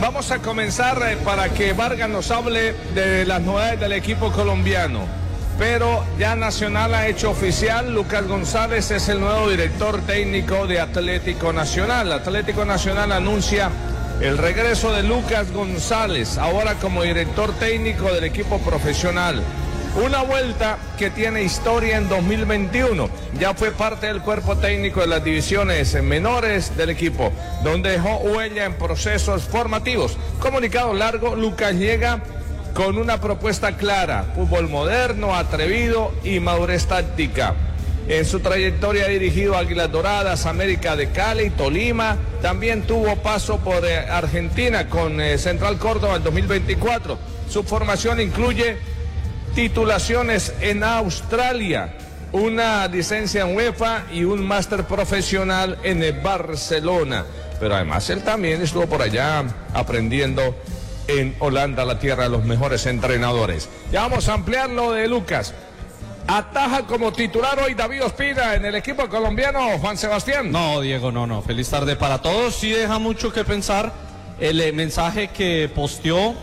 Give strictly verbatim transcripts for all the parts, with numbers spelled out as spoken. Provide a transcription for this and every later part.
vamos a comenzar eh, para que Vargas nos hable de las novedades del equipo colombiano. Pero ya Nacional ha hecho oficial, Lucas González es el nuevo director técnico de Atlético Nacional. Atlético Nacional anuncia el regreso de Lucas González, ahora como director técnico del equipo profesional. Una vuelta que tiene historia en dos mil veintiuno. Ya fue parte del cuerpo técnico de las divisiones menores del equipo, donde dejó huella en procesos formativos. Comunicado largo, Lucas llega con una propuesta clara: fútbol moderno, atrevido y madurez táctica. En su trayectoria ha dirigido Águilas Doradas, América de Cali, Tolima. También tuvo paso por eh, Argentina con eh, Central Córdoba en dos mil veinticuatro. Su formación incluye titulaciones en Australia, una licencia en UEFA y un máster profesional en el Barcelona. Pero además él también estuvo por allá aprendiendo en Holanda, la tierra de los mejores entrenadores. Ya vamos a ampliar lo de Lucas. Ataja como titular hoy David Ospina en el equipo colombiano, Juan Sebastián. No, Diego, no, no. Feliz tarde para todos. Sí deja mucho que pensar el eh, mensaje que posteó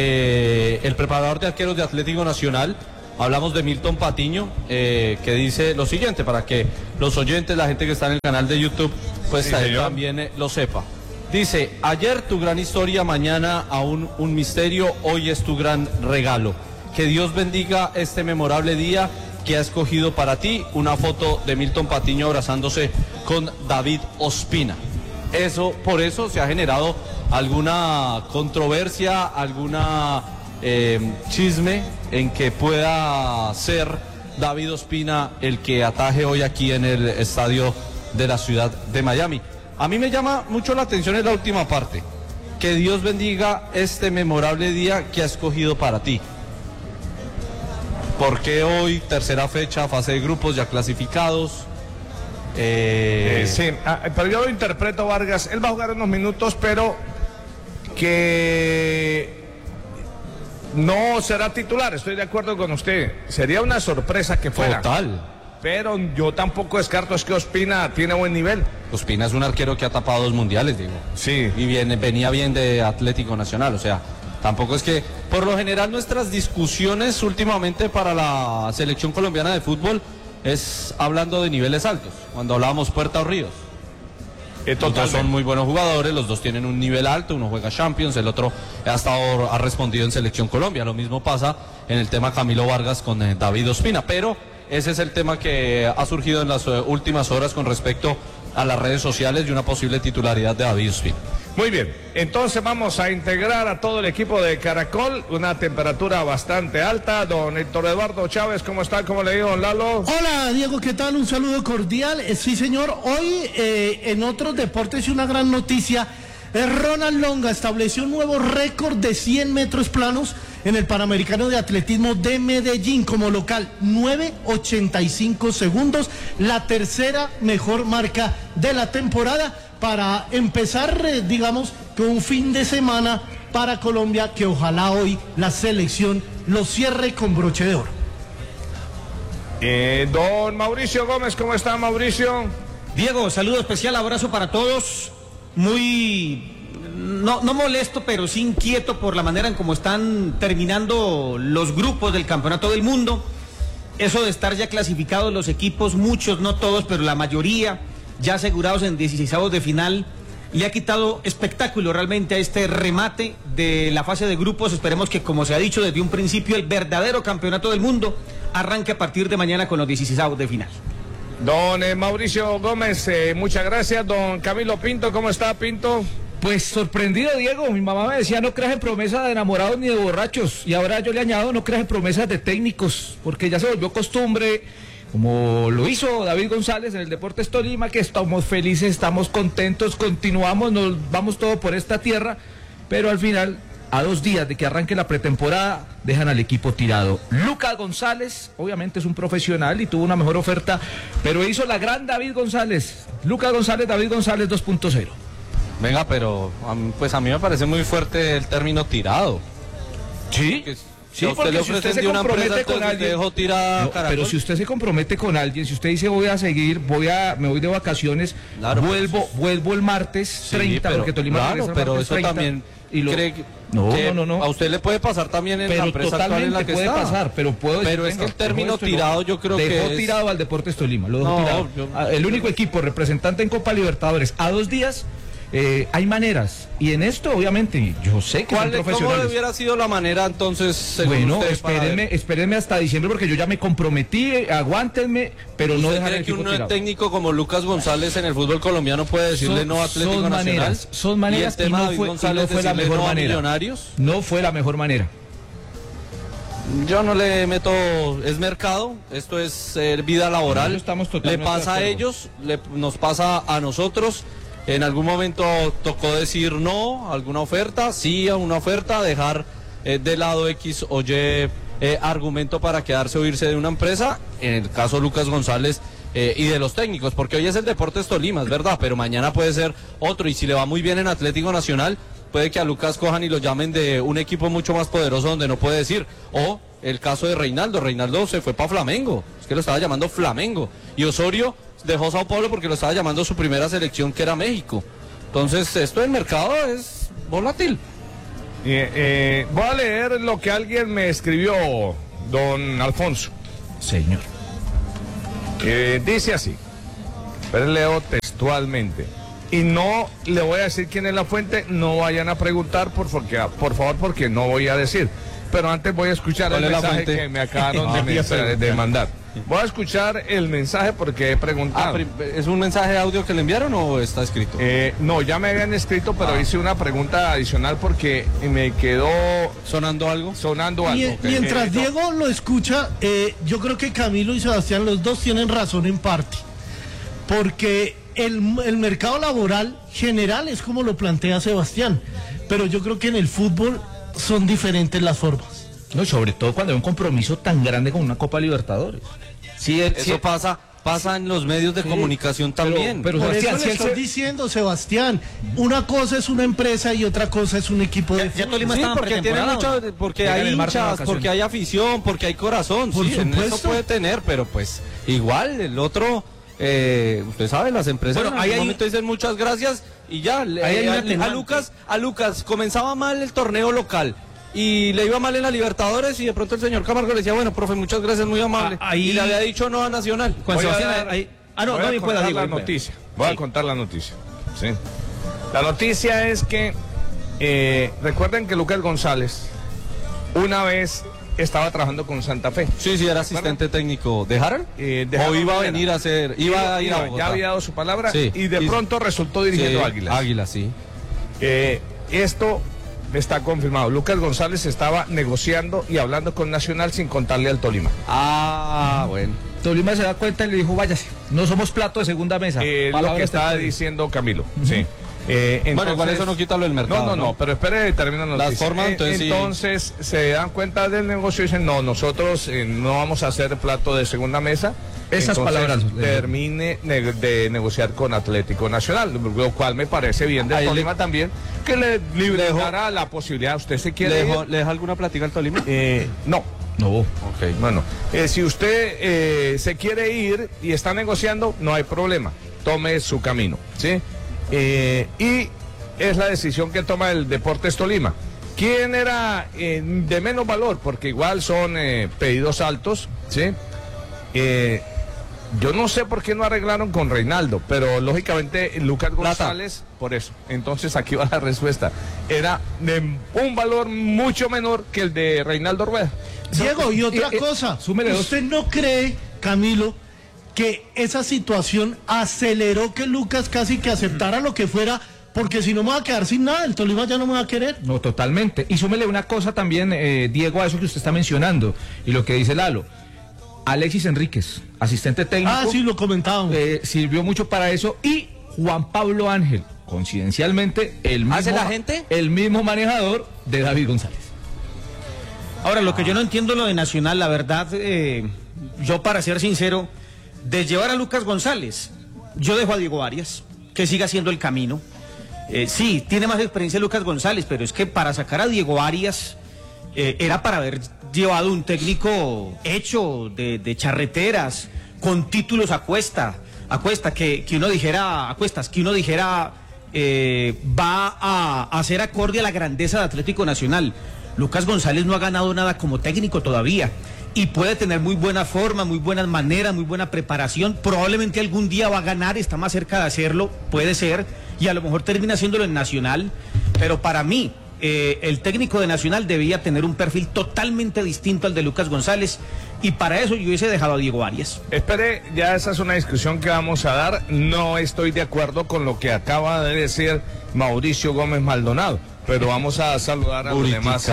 eh, el preparador de arqueros de Atlético Nacional. Hablamos de Milton Patiño, eh, que dice lo siguiente, para que los oyentes, la gente que está en el canal de YouTube, pues sí, también eh, lo sepa. Dice: ayer tu gran historia, mañana aún un misterio, hoy es tu gran regalo. Que Dios bendiga este memorable día que ha escogido para ti. Una foto de Milton Patiño abrazándose con David Ospina. Eso, por eso se ha generado alguna controversia, alguna eh, chisme en que pueda ser David Ospina el que ataje hoy aquí en el estadio de la ciudad de Miami. A mí me llama mucho la atención en la última parte: que Dios bendiga este memorable día que ha escogido para ti. ¿Por qué hoy, tercera fecha, fase de grupos ya clasificados? Eh... Eh, sí, ah, pero yo lo interpreto, Vargas, él va a jugar unos minutos, pero que no será titular, estoy de acuerdo con usted. Sería una sorpresa que fuera. Total. Pero yo tampoco descarto es que Ospina tiene buen nivel. Ospina es un arquero que ha tapado dos mundiales, digo. Sí. Y viene, venía bien de Atlético Nacional, o sea, tampoco es que... Por lo general nuestras discusiones últimamente para la selección colombiana de fútbol es hablando de niveles altos. Cuando hablábamos Puerta o Ríos. Eh, los dos son muy buenos jugadores, los dos tienen un nivel alto, uno juega Champions, el otro ha estado, ha respondido en Selección Colombia. Lo mismo pasa en el tema Camilo Vargas con eh, David Ospina, pero ese es el tema que ha surgido en las uh, últimas horas con respecto a las redes sociales y una posible titularidad de David Ospina. Muy bien, entonces vamos a integrar a todo el equipo de Caracol, una temperatura bastante alta. Don Héctor Eduardo Chávez, ¿cómo está? ¿Cómo le digo, don Lalo? Hola, Diego, ¿qué tal? Un saludo cordial. Eh, sí, señor, hoy eh, en otros deportes y una gran noticia, eh, Ronald Longa estableció un nuevo récord de cien metros planos en el Panamericano de Atletismo de Medellín como local, nueve ochenta y cinco segundos, la tercera mejor marca de la temporada, para empezar, eh, digamos, con un fin de semana para Colombia que ojalá hoy la selección lo cierre con broche de oro. Eh, don Mauricio Gómez, ¿cómo está, Mauricio? Diego, saludo especial, abrazo para todos. Muy, no, no molesto, pero sí inquieto por la manera en cómo están terminando los grupos del Campeonato del Mundo. Eso de estar ya clasificados los equipos, muchos, no todos, pero la mayoría ya asegurados en dieciseisavos de final, le ha quitado espectáculo realmente a este remate de la fase de grupos. Esperemos que, como se ha dicho desde un principio, el verdadero campeonato del mundo arranque a partir de mañana con los dieciseisavos de final. Don eh, Mauricio Gómez, eh, muchas gracias. Don Camilo Pinto, ¿cómo está, Pinto? Pues sorprendido, Diego. Mi mamá me decía: no creas en promesas de enamorados ni de borrachos. Y ahora yo le añado: no creas en promesas de técnicos, porque ya se volvió costumbre, como lo hizo David González en el Deportes Tolima, que estamos felices, estamos contentos, continuamos, nos vamos todo por esta tierra, pero al final, a dos días de que arranque la pretemporada, dejan al equipo tirado. Lucas González, obviamente es un profesional y tuvo una mejor oferta, pero hizo la gran David González. Lucas González, David González dos punto cero. Venga, pero pues a mí me parece muy fuerte el término tirado. ¿Sí? Porque, Sí, a usted porque le si ofrecen usted se de una empresa, compromete con entonces usted alguien, dejó tirada No, Caracol. pero si usted se compromete con alguien, si usted dice voy a seguir, voy a, me voy de vacaciones, Claro, vuelvo, vuelvo el martes Sí, treinta, pero- porque Tolima claro, regresa el pero martes eso treinta, también y lo, cree que, no, que no, no, no. a usted le puede pasar también en la Pero empresa actual en totalmente la que puede está. pasar, pero puedo decir, Pero es que venga, el término dejó esto y tirado lo- yo creo dejó que es- tirado al Deportes Tolima, lo dejó No, tirado. yo- Ah, el único equipo representante en Copa Libertadores a dos días, eh, hay maneras, y en esto obviamente yo sé que son ¿Cuál, ¿Cómo profesionales. hubiera sido la manera entonces, según Bueno, usted, para espérenme, ver? espérenme hasta diciembre porque yo ya me comprometí, eh, aguántenme, pero no ¿Usted dejar cree el que equipo un tirado. técnico como Lucas González en el fútbol colombiano puede decirle Son- no a Atlético son Nacional? maneras, son maneras ¿Y el tema y no David fue- y González no fue la decirle mejor no a manera. Millonarios? No fue la mejor manera. Yo no le meto, es mercado, esto es eh, vida laboral, Eso estamos le totalmente pasa a de acuerdo. ellos, le- nos pasa a nosotros. En algún momento tocó decir no a alguna oferta, sí a una oferta, dejar eh, de lado X o Y eh, argumento para quedarse o irse de una empresa, en el caso de Lucas González eh, y de los técnicos, porque hoy es el Deportes Tolima, es verdad, pero mañana puede ser otro, y si le va muy bien en Atlético Nacional, puede que a Lucas cojan y lo llamen de un equipo mucho más poderoso donde no puede decir. O el caso de Reinaldo, Reinaldo se fue para Flamengo, es que lo estaba llamando Flamengo, y Osorio dejó Sao Paulo porque lo estaba llamando su primera selección, que era México. Entonces esto del mercado es volátil. Eh, eh, voy a leer lo que alguien me escribió, don Alfonso. Señor. Eh, dice así, pero leo textualmente. Y no le voy a decir quién es la fuente, no vayan a preguntar, por, porque, por favor, porque no voy a decir. Pero antes voy a escuchar el ¿Cuál es la mensaje fuente? que me acabaron Ah, de, mensa- de mandar. Voy a escuchar el mensaje porque he Ah, preguntado. pri- ¿Es un mensaje de audio que le enviaron o está escrito? Eh, no, ya me habían escrito, pero Ah. hice una pregunta adicional porque me quedó ¿Sonando algo? sonando algo. Mie- Ok. Mientras Eh, no. Diego lo escucha, eh, yo creo que Camilo y Sebastián, los dos tienen razón en parte. Porque el, el mercado laboral general es como lo plantea Sebastián. Pero yo creo que en el fútbol son diferentes las formas. No, sobre todo cuando hay un compromiso tan grande con una Copa Libertadores. Sí, es- Eso sí, pasa, pasa en los medios de comunicación pero- también. pero- Por Sebastián, eso si le él estoy se- diciendo, Sebastián, una cosa es una empresa y otra cosa es un equipo de Ya, ya fútbol. Tolima Sí, estaba en porque tiene pretemporada. mucha, porque Llegan hay el martes de hinchas, vacaciones. porque hay afición, porque hay corazón, Por sí, en eso supuesto. puede tener, pero pues igual el otro, eh, usted sabe, las empresas Bueno, en ahí algún hay- momento dicen muchas gracias y ya, le- Ahí hay a, una a atenuante. Lucas, a Lucas comenzaba mal el torneo local y le iba mal en la Libertadores y de pronto el señor Camargo le decía, bueno, profe, muchas gracias, muy amable, Ah, ahí- y le había dicho no a Nacional. Con Voy a Sebastián, dar- ahí- ah, no, voy no a me pueda, contar Diego, la ahí pueda. noticia. Voy Sí. a contar la noticia. Sí. La noticia es que eh, recuerden que Lucas González una vez estaba trabajando con Santa Fe. Sí, sí, era asistente técnico. ¿Dejaron? Eh, ¿O dejaron iba a fuera. venir a hacer, iba a ir a Iba, Bogotá? ya había dado su palabra Sí, y de sí. pronto resultó dirigiendo Sí, Águilas. Águilas, sí. Eh, esto está confirmado. Lucas González estaba negociando y hablando con Nacional sin contarle al Tolima. Ah, bueno. Tolima se da cuenta y le dijo, váyase, no somos plato de segunda mesa. Eh, lo Palabras que estaba textuales. diciendo Camilo. Sí. Eh, Bueno, igual entonces- eso no quita lo del mercado. No, no, no, pero espere, termina la Las noticia. formas, Eh, entonces, sí. entonces, se dan cuenta del negocio y dicen, no, nosotros eh, no vamos a hacer plato de segunda mesa. Esas Entonces, palabras, eh. termine ne- de negociar con Atlético Nacional, lo cual me parece bien de Ahí le- Tolima también, que le liberara la posibilidad. ¿Usted se quiere ¿Le, dejo- ir? ¿Le deja alguna plática al Tolima? Eh, no. No. Ok. Bueno, eh, si usted eh, se quiere ir y está negociando, no hay problema. Tome su camino, ¿sí? Eh, y es la decisión que toma el Deportes Tolima. ¿Quién era eh, de menos valor? Porque igual son eh, pedidos altos, ¿sí? Eh, yo no sé por qué no arreglaron con Reinaldo, pero lógicamente Lucas Plata. González, por eso. Entonces aquí va la respuesta. Era de un valor mucho menor que el de Reinaldo Rueda. Diego, y otra eh, eh, cosa, súmele dos. ¿usted no cree, Camilo, que esa situación aceleró que Lucas casi que aceptara lo que fuera? Porque si no me va a quedar sin nada, el Tolima ya no me va a querer. No, totalmente. Y súmele una cosa también, eh, Diego, a eso que usted está mencionando y lo que dice Lalo. Alexis Enríquez, asistente técnico, Ah, sí, lo comentábamos. eh, sirvió mucho para eso. Y Juan Pablo Ángel, coincidencialmente, el mismo, ¿Hace la gente? el mismo manejador de David González. Ahora, lo que yo no entiendo lo de Nacional, la verdad, eh, yo para ser sincero, de llevar a Lucas González, yo dejo a Diego Arias, que siga haciendo el camino. Eh, sí, tiene más experiencia Lucas González, pero es que para sacar a Diego Arias eh, era para haber llevado un técnico hecho de, de charreteras, con títulos a cuesta, a cuesta, que, que uno dijera, a cuestas, que uno dijera, eh, va a, a hacer acorde a la grandeza de Atlético Nacional. Lucas González no ha ganado nada como técnico todavía y puede tener muy buena forma, muy buenas maneras, muy buena preparación. Probablemente algún día va a ganar, está más cerca de hacerlo, puede ser, y a lo mejor termina haciéndolo en Nacional, pero para mí eh, el técnico de Nacional debía tener un perfil totalmente distinto al de Lucas González, y para eso yo hubiese dejado a Diego Arias. Espere, ya esa es una discusión que vamos a dar. No estoy de acuerdo con lo que acaba de decir Mauricio Gómez Maldonado, pero vamos a saludar a los demás.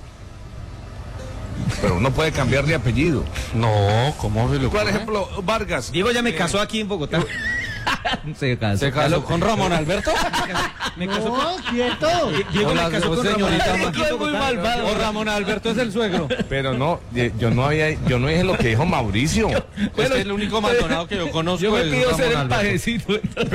Pero uno puede cambiar de apellido. No, ¿cómo se lo Por ejemplo, Vargas. Diego ya me casó aquí en Bogotá. Se casó. ¿Se casó con Ramón Alberto? Me casó No, quieto. Diego Hola, me casó con señorita Ramón Ma- aquí en Bogotá. muy malvado. O Ramón Alberto es el suegro. Pero no, eh, yo no había, yo no dije lo que dijo Mauricio. Este es el único Maldonado que yo conozco. Yo me es pido Ramón ser el Alberto. pajecito.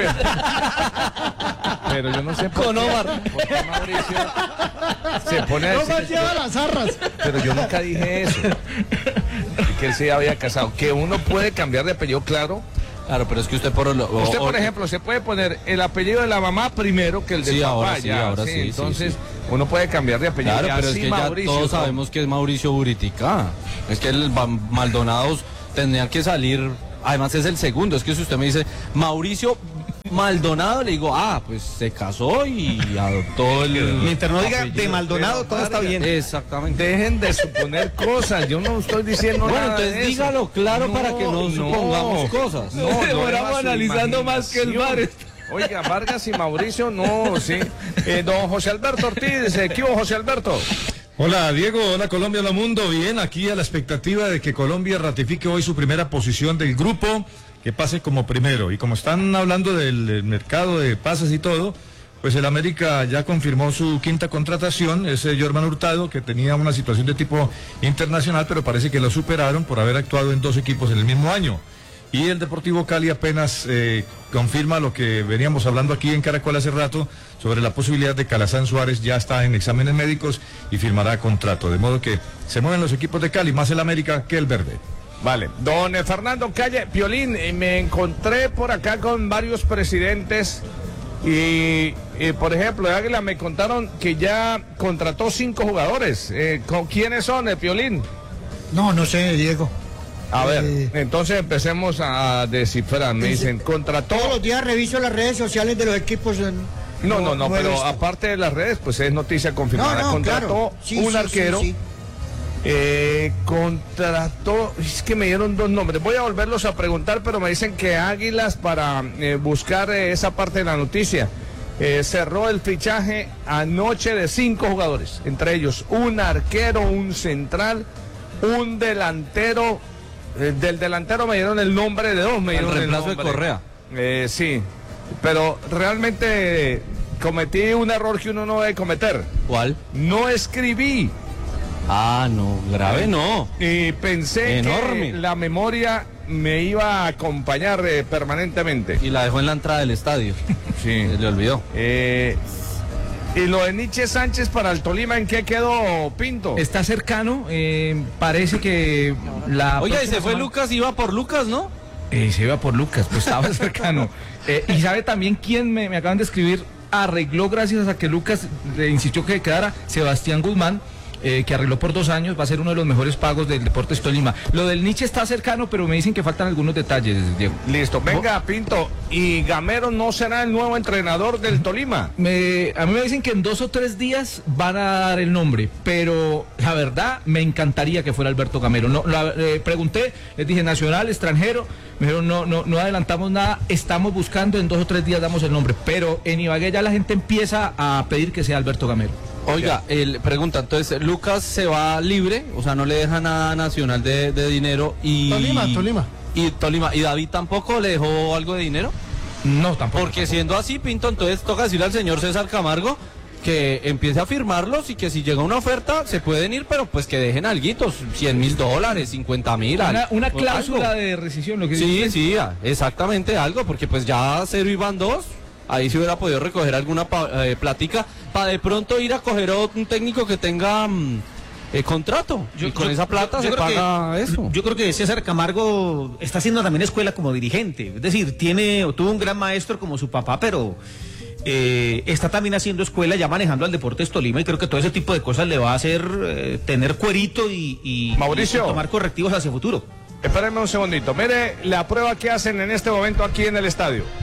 Pero yo no sé por Con qué, Omar. por qué Mauricio se pone a No decir. más lleva las arras. Pero yo nunca dije eso. Que él se había casado. Que uno puede cambiar de apellido, claro. Claro, pero es que usted por lo, o- Usted, o- por ejemplo, se puede poner el apellido de la mamá primero que el del Sí, papá. ahora sí, ya, ahora sí, sí, Entonces, sí. uno puede cambiar de apellido. Claro, Y pero es así que ya Mauricio, todos ¿no? sabemos que es Mauricio Buritica. Es que el Ba- Maldonados tendrían que salir. Además es el segundo. Es que si usted me dice Mauricio Maldonado, le digo, ah, pues se casó y adoptó el. Mientras no diga apellido. de Maldonado, todo está bien. Exactamente. Dejen de suponer cosas. Yo no estoy diciendo Bueno, nada de entonces eso. dígalo claro para que no supongamos cosas. No, no Demoramos era su analizando más que el imaginación. bar. Oiga, Vargas y Mauricio, no, sí. Eh, don José Alberto Ortiz, eh, ¿qué hubo, José Alberto? Hola Diego, hola Colombia, hola mundo. Bien, aquí a la expectativa de que Colombia ratifique hoy su primera posición del grupo, que pase como primero. Y como están hablando del, del mercado de pases y todo, pues el América ya confirmó su quinta contratación, ese Jorman Hurtado, que tenía una situación de tipo internacional, pero parece que lo superaron por haber actuado en dos equipos en el mismo año. Y el Deportivo Cali apenas eh, confirma lo que veníamos hablando aquí en Caracol hace rato sobre la posibilidad de que Alazán Suárez ya está en exámenes médicos y firmará contrato. De modo que se mueven los equipos de Cali, más el América que el verde. Vale, don eh, Fernando Calle, Piolín, eh, me encontré por acá con varios presidentes y, y, por ejemplo, de Águila me contaron que ya contrató cinco jugadores. Eh, ¿con quiénes son, eh, Piolín? No, no sé, Diego. A ver, Eh, entonces empecemos a descifrar. Me dicen, contrató... Todos los días reviso las redes sociales de los equipos. en- No, no, no, he pero visto. aparte de las redes, pues es noticia confirmada. No, no, contrató claro. Sí, un sí, arquero, sí, sí. eh, contrató, es que me dieron dos nombres, voy a volverlos a preguntar, pero me dicen que Águilas, para eh, buscar eh, esa parte de la noticia, eh, cerró el fichaje anoche de cinco jugadores, entre ellos un arquero, un central, un delantero, eh, del delantero me dieron el nombre de dos, me El dieron reemplazo de nombre. Correa. Eh, sí, pero realmente eh, cometí un error que uno no debe cometer. ¿Cuál? No escribí Ah, no, grave no. y pensé Enorme. que la memoria me iba a acompañar eh, permanentemente. Y la dejó en la entrada del estadio. Sí. Se le olvidó. Eh, y lo de Nietzsche Sánchez para el Tolima, ¿en qué quedó, Pinto? Está cercano, eh, parece que la. Oye, y próxima se fue semana- Lucas, iba por Lucas, ¿no? Eh, se iba por Lucas, pues estaba cercano. Eh, y sabe también quién me, me acaban de escribir, arregló gracias a que Lucas le insistió que quedara, Sebastián Guzmán. Eh, que arregló por dos años, va a ser uno de los mejores pagos del Deportes Tolima. Lo del Nietzsche está cercano, pero me dicen que faltan algunos detalles, Diego. Listo, venga, Pinto. ¿Y Gamero no será el nuevo entrenador del Tolima? Me, a mí me dicen que en dos o tres días van a dar el nombre, pero la verdad me encantaría que fuera Alberto Gamero. No, la- eh, pregunté, les dije nacional, extranjero, me dijeron no, no, no adelantamos nada, estamos buscando, en dos o tres días damos el nombre, pero en Ibagué ya la gente empieza a pedir que sea Alberto Gamero. Oiga, él pregunta, entonces, Lucas se va libre, o sea, no le deja nada nacional de, de dinero y... Tolima, Tolima. Y Tolima, ¿y David tampoco le dejó algo de dinero? No, tampoco. Porque siendo así, Pinto, entonces toca decirle al señor César Camargo que empiece a firmarlos y que si llega una oferta se pueden ir, pero pues que dejen alguitos, cien mil dólares, cincuenta mil. Una, una algo. cláusula de rescisión, lo que Sí, dice. sí, ah, exactamente algo, porque pues ya cero y van dos, ahí se hubiera podido recoger alguna pa- eh, platica para de pronto ir a coger a un técnico que tenga mm, eh, contrato. Yo- y con yo- esa plata yo- yo se creo paga que, eso. Yo creo que César Camargo está haciendo también escuela como dirigente. Es decir, tiene o tuvo un gran maestro como su papá, pero eh, está también haciendo escuela, ya manejando al Deportes Tolima, y creo que todo ese tipo de cosas le va a hacer eh, tener cuerito y, y- Mauricio. y tomar correctivos hacia futuro. Espérenme un segundito. Mire la prueba que hacen en este momento aquí en el estadio.